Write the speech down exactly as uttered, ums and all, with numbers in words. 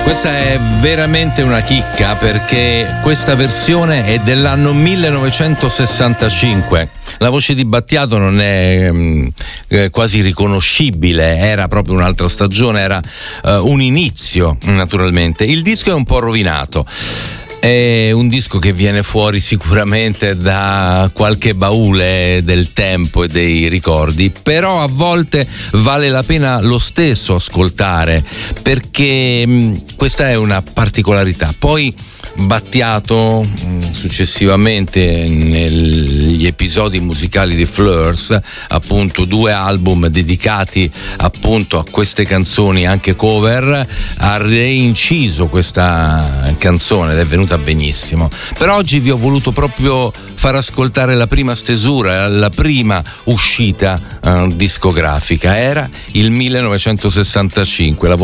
Questa è veramente una chicca, perché questa versione è dell'anno millenovecentosessantacinque. La voce di Battiato non è eh, quasi riconoscibile, era proprio un'altra stagione, era eh, un inizio naturalmente. Il disco è un po' rovinato. È un disco che viene fuori sicuramente da qualche baule del tempo e dei ricordi, però a volte vale la pena lo stesso ascoltare, perché mh, questa è una particolarità. Poi Battiato mh, successivamente negli episodi musicali di Fleurs, appunto due album dedicati appunto a queste canzoni, anche cover, ha reinciso questa canzone ed è venuta benissimo. Per oggi vi ho voluto proprio far ascoltare la prima stesura, la prima uscita eh, discografica, era il millenovecentosessantacinque. La